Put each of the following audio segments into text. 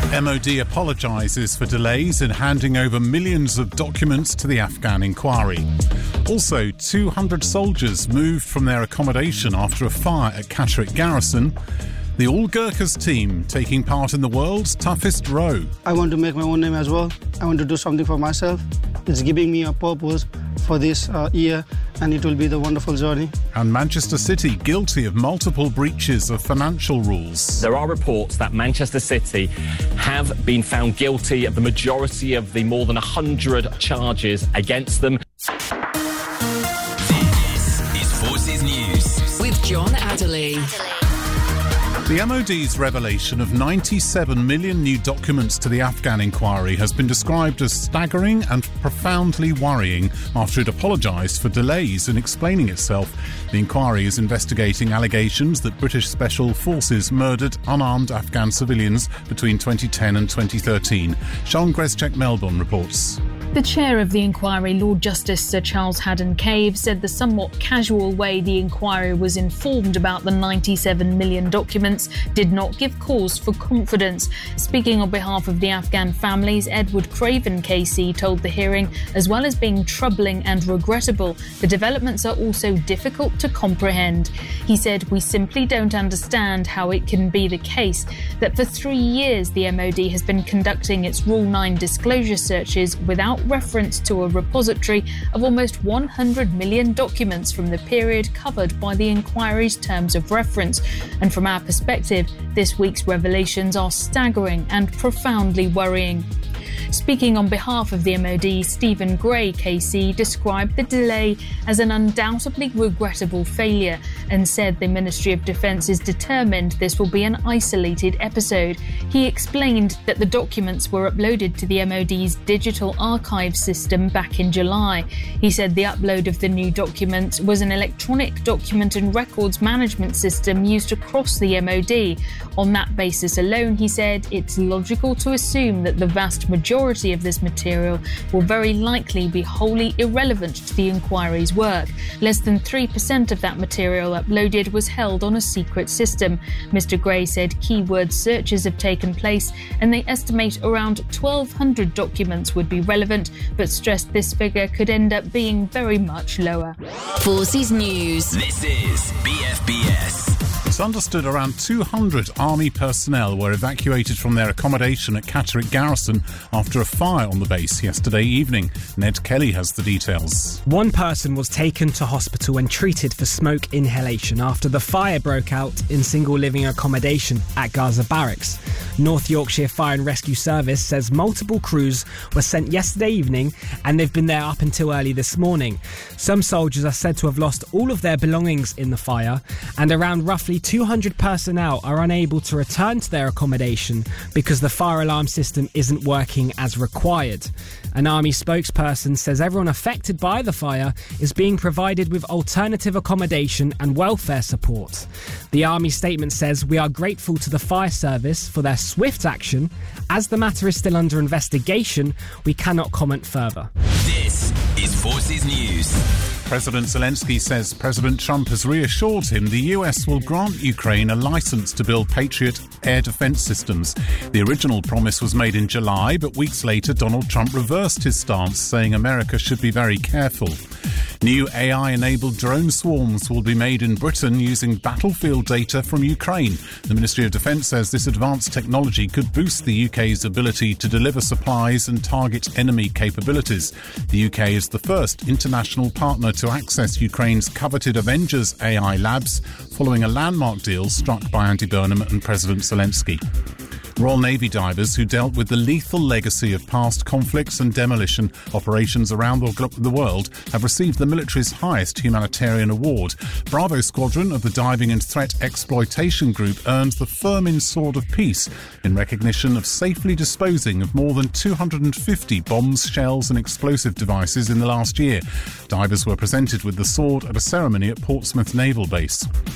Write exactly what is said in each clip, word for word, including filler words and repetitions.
M O D apologises for delays in handing over millions of documents to the Afghan inquiry. Also, two hundred soldiers moved from their accommodation after a fire at Catterick Garrison. The All Gurkhas team taking part in the world's toughest row. I want to make my own name as well. I want to do something for myself. It's giving me a purpose for this uh, year, and it will be the wonderful journey. And Manchester City guilty of multiple breaches of financial rules. There are reports that Manchester City have been found guilty of the majority of the more than one hundred charges against them. This is Forces News with John Adderley. The M O D's revelation of ninety-seven million new documents to the Afghan inquiry has been described as staggering and profoundly worrying after it apologised for delays in explaining itself. The inquiry is investigating allegations that British Special Forces murdered unarmed Afghan civilians between twenty ten and twenty thirteen. Sean Greschek-Melbourne reports. The chair of the inquiry, Lord Justice Sir Charles Haddon-Cave, said the somewhat casual way the inquiry was informed about the ninety-seven million documents did not give cause for confidence. Speaking on behalf of the Afghan families, Edward Craven K C told the hearing, as well as being troubling and regrettable, the developments are also difficult to comprehend. He said, "We simply don't understand how it can be the case that for three years the M O D has been conducting its Rule nine disclosure searches without reference to a repository of almost one hundred million documents from the period covered by the inquiry's terms of reference. And from our perspective, this week's revelations are staggering and profoundly worrying." Speaking on behalf of the M O D, Stephen Gray K C described the delay as an undoubtedly regrettable failure and said the Ministry of Defence is determined this will be an isolated episode. He explained that the documents were uploaded to the M O D's digital archive system back in July. He said the upload of the new documents was an electronic document and records management system used across the M O D. On that basis alone, he said, it's logical to assume that the vast majority of this material will very likely be wholly irrelevant to the inquiry's work. Less than three percent of that material uploaded was held on a secret system. Mister Gray said keyword searches have taken place and they estimate around twelve hundred documents would be relevant, but stressed this figure could end up being very much lower. Forces News. This is B F B S. It's understood around two hundred Army personnel were evacuated from their accommodation at Catterick Garrison after a fire on the base yesterday evening. Ned Kelly has the details. One person was taken to hospital and treated for smoke inhalation after the fire broke out in single living accommodation at Gaza Barracks. North Yorkshire Fire and Rescue Service says multiple crews were sent yesterday evening and they've been there up until early this morning. Some soldiers are said to have lost all of their belongings in the fire, and around roughly two hundred personnel are unable to return to their accommodation because the fire alarm system isn't working as required. An Army spokesperson says everyone affected by the fire is being provided with alternative accommodation and welfare support. The Army statement says, "We are grateful to the fire service for their swift action. As the matter is still under investigation, we cannot comment further." This is Forces News. President Zelensky says President Trump has reassured him the U S will grant Ukraine a license to build Patriot air defense systems. The original promise was made in July, but weeks later Donald Trump reversed his stance, saying America should be very careful. New A I-enabled drone swarms will be made in Britain using battlefield data from Ukraine. The Ministry of Defence says this advanced technology could boost the U K's ability to deliver supplies and target enemy capabilities. The U K is the first international partner to access Ukraine's coveted Avengers A I labs, following a landmark deal struck by Andy Burnham and President Zelensky. Royal Navy divers who dealt with the lethal legacy of past conflicts and demolition operations around the world have received the military's highest humanitarian award. Bravo Squadron of the Diving and Threat Exploitation Group earned the Firmin Sword of Peace in recognition of safely disposing of more than two hundred fifty bombs, shells and explosive devices in the last year. Divers were presented with the sword at a ceremony at Portsmouth Naval Base.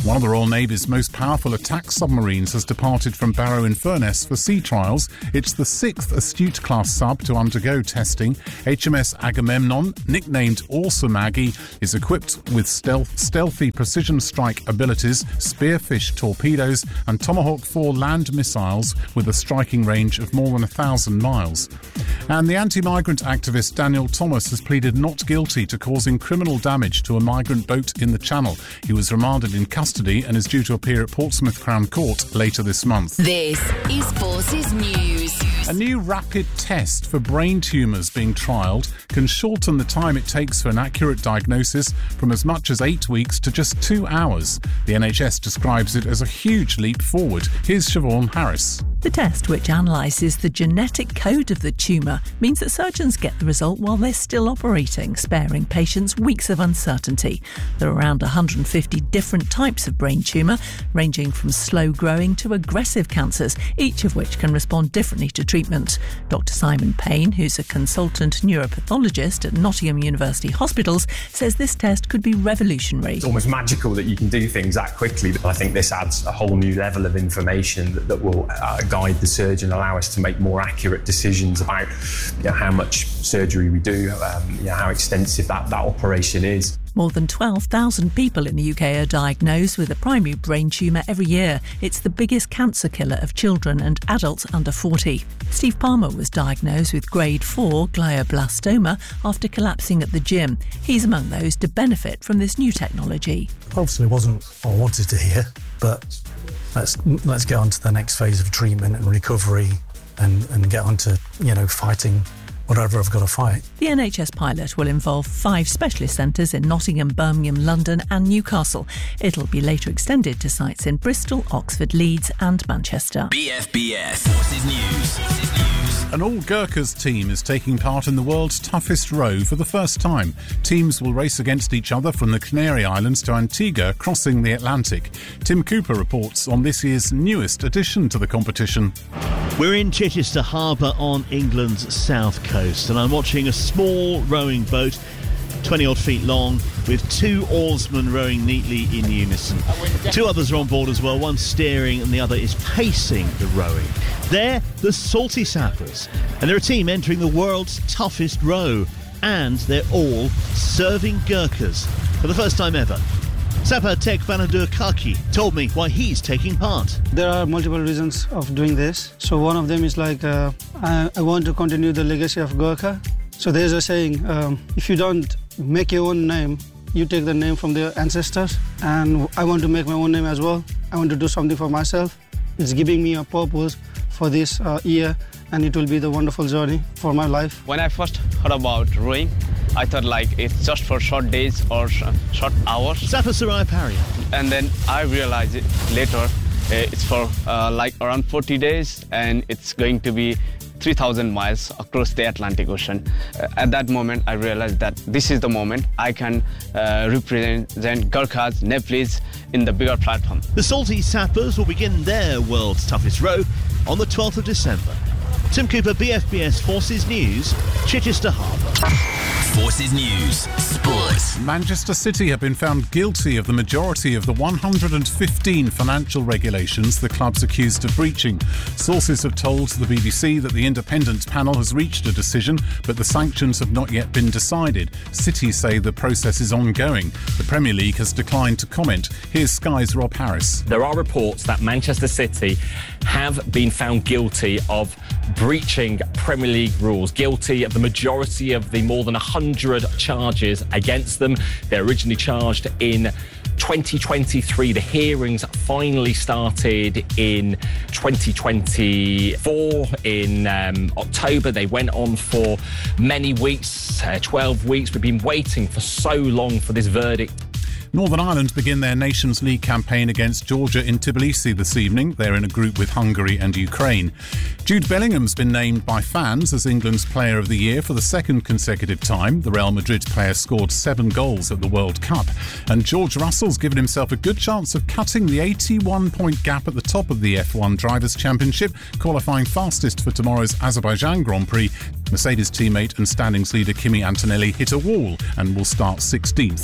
One of the Royal Navy's most powerful attack submarines has departed from Barrow-in-Furness for sea trials. It's the sixth Astute-class sub to undergo testing. H M S Agamemnon, nicknamed Awesome Aggie, is equipped with stealth, stealthy precision strike abilities, Spearfish torpedoes and Tomahawk four land missiles with a striking range of more than a thousand miles. And the anti-migrant activist Daniel Thomas has pleaded not guilty to causing criminal damage to a migrant boat in the Channel. He was remanded in custody and is due to appear at Portsmouth Crown Court later this month. This is Forces News. A new rapid test for brain tumours being trialled can shorten the time it takes for an accurate diagnosis from as much as eight weeks to just two hours. The N H S describes it as a huge leap forward. Here's Siobhan Harris. The test, which analyses the genetic code of the tumour, means that surgeons get the result while they're still operating, sparing patients weeks of uncertainty. There are around one hundred fifty different types of brain tumour, ranging from slow-growing to aggressive cancers, each of which can respond differently to treatment. Doctor Simon Payne, who's a consultant neuropathologist at Nottingham University Hospitals, says this test could be revolutionary. It's almost magical that you can do things that quickly. I think this adds a whole new level of information that, that will uh, guide the surgeon, allow us to make more accurate decisions about you know, how much surgery we do, um, you know, how extensive that, that operation is. More than twelve thousand people in the U K are diagnosed with a primary brain tumour every year. It's the biggest cancer killer of children and adults under forty. Steve Palmer was diagnosed with grade four glioblastoma after collapsing at the gym. He's among those to benefit from this new technology. Obviously wasn't what I wanted to hear, but let's let's get on to the next phase of treatment and recovery and, and get on to, you know, fighting whatever I've got to fight. The N H S pilot will involve five specialist centres in Nottingham, Birmingham, London and Newcastle. It'll be later extended to sites in Bristol, Oxford, Leeds and Manchester. B F B S Forces News. Forces News. An all-Gurkhas team is taking part in the world's toughest row for the first time. Teams will race against each other from the Canary Islands to Antigua, crossing the Atlantic. Tim Cooper reports on this year's newest addition to the competition. We're in Chichester Harbour on England's south coast, and I'm watching a small rowing boat, twenty-odd feet long, with two oarsmen rowing neatly in unison. Two others are on board as well, one steering and the other is pacing the rowing. They're the Salty Sappers, and they're a team entering the world's toughest row, and they're all serving Gurkhas for the first time ever. Sapper Tek Banadur Kaki told me why he's taking part. There are multiple reasons of doing this. So one of them is like, uh, I, I want to continue the legacy of Gurkha. So there's a saying, um, if you don't make your own name, you take the name from their ancestors. And I want to make my own name as well. I want to do something for myself. It's giving me a purpose for this uh, year, and it will be the wonderful journey for my life. When I first heard about rowing, I thought like it's just for short days or sh- short hours. Sapper Sarai Paria. And then I realized it later, uh, it's for uh, like around forty days, and it's going to be three thousand miles across the Atlantic Ocean. Uh, at that moment, I realized that this is the moment I can uh, represent Gurkhas, Nepalese in the bigger platform. The Salty Sappers will begin their world's toughest row on the twelfth of December. Tim Cooper, B F B S Forces News, Chichester Harbour. Forces News. Sports. Manchester City have been found guilty of the majority of the one hundred fifteen financial regulations the club's accused of breaching. Sources have told the B B C that the independent panel has reached a decision, but the sanctions have not yet been decided. City say the process is ongoing. The Premier League has declined to comment. Here's Sky's Rob Harris. There are reports that Manchester City have been found guilty of breaching Premier League rules, guilty of the majority of the more than one hundred charges against them. They're originally charged in twenty twenty-three. The hearings finally started in twenty twenty-four in um, October. They went on for many weeks, uh, twelve weeks. We've been waiting for so long for this verdict. Northern Ireland begin their Nations League campaign against Georgia in Tbilisi this evening. They're in a group with Hungary and Ukraine. Jude Bellingham's been named by fans as England's Player of the Year for the second consecutive time. The Real Madrid player scored seven goals at the World Cup. And George Russell's given himself a good chance of cutting the eighty-one point gap at the top of the F one Drivers' Championship, qualifying fastest for tomorrow's Azerbaijan Grand Prix. Mercedes teammate and standings leader Kimi Antonelli hit a wall and will start sixteenth.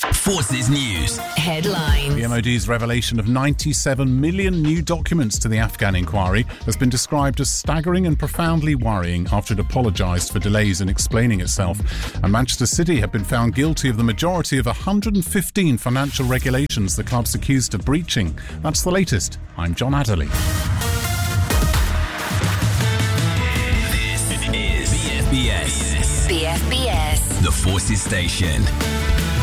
Forces News. Headlines. The M O D's revelation of ninety-seven million new documents to the Afghan inquiry has been described as staggering and profoundly worrying after it apologised for delays in explaining itself. And Manchester City have been found guilty of the majority of one hundred fifteen financial regulations the club's accused of breaching. That's the latest. I'm John Adderley. This is B F B S. B F B S. The Forces Station.